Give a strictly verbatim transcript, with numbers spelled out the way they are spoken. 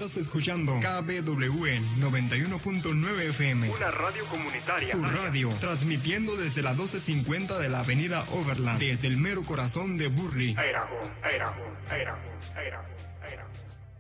Estás escuchando K B W noventa y uno punto nueve F M. Una radio comunitaria. Tu radio, transmitiendo desde la doce cincuenta de la avenida Overland, desde el mero corazón de Burley. Idaho, Idaho, Idaho, Idaho, Idaho.